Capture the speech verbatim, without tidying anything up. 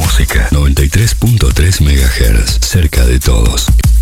música. noventa y tres punto tres megahertz, cerca de todos.